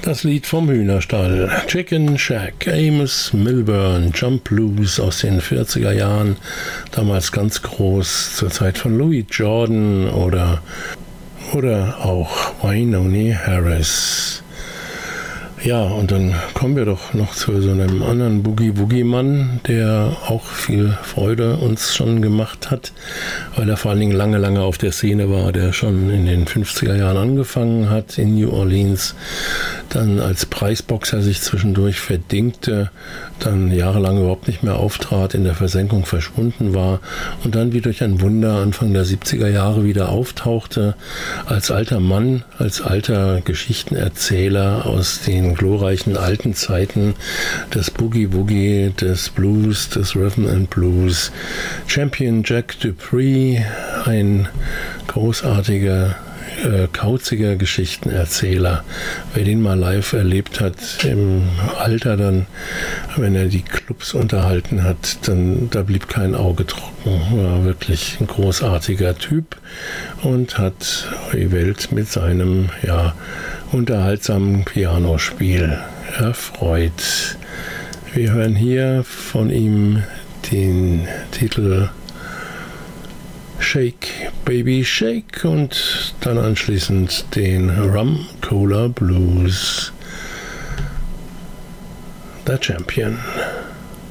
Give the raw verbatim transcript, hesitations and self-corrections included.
Das Lied vom Hühnerstall. Chicken Shack, Amos Milburn, Jump Blues aus den vierziger Jahren. Damals ganz groß, zur Zeit von Louis Jordan oder, oder auch Wynonie Harris. Ja, und dann kommen wir doch noch zu so einem anderen Boogie-Woogie-Mann, der auch viel Freude uns schon gemacht hat, weil er vor allen Dingen lange, lange auf der Szene war, der schon in den fünfziger Jahren angefangen hat in New Orleans, dann als Preisboxer sich zwischendurch verdingte, dann jahrelang überhaupt nicht mehr auftrat, in der Versenkung verschwunden war und dann wie durch ein Wunder Anfang der siebziger Jahre wieder auftauchte, als alter Mann, als alter Geschichtenerzähler aus den glorreichen alten Zeiten des Boogie-Woogie, des Blues, des Rhythm and Blues. Champion Jack Dupree, ein großartiger, äh, kauziger Geschichtenerzähler. Wer den mal live erlebt hat, im Alter dann, wenn er die Clubs unterhalten hat, dann da blieb kein Auge trocken. War wirklich ein großartiger Typ und hat die Welt mit seinem, ja, unterhaltsamen Pianospiel erfreut. Wir hören hier von ihm den Titel Shake Baby Shake und dann anschließend den Rum Cola Blues. The Champion.